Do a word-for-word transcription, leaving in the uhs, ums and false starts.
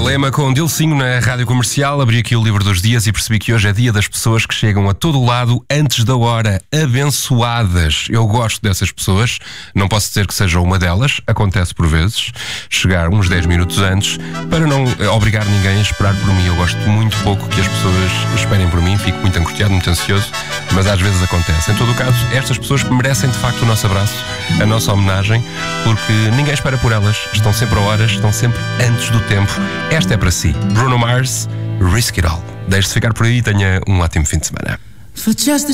Lema com Dilcinho na Rádio Comercial. Abri aqui o livro dos dias e percebi que hoje é dia das pessoas que chegam a todo lado antes da hora, abençoadas. Eu gosto dessas pessoas, não posso dizer que seja uma delas, acontece por vezes, chegar uns dez minutos antes, para não obrigar ninguém a esperar por mim. Eu gosto muito pouco que as pessoas esperem por mim, fico muito angustiado, muito ansioso, mas às vezes acontece. Em todo o caso, estas pessoas merecem de facto o nosso abraço, a nossa homenagem, porque ninguém espera por elas, estão sempre a horas, estão sempre antes do tempo. Esta é para si, Bruno Mars, Risk It All. Deixe-se ficar por aí e tenha um ótimo fim de semana.